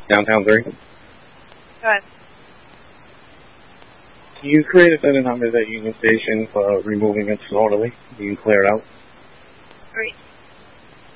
Downtown 3. Go ahead. You create a set of numbers at Union Station for removing it slowly. You can clear it out.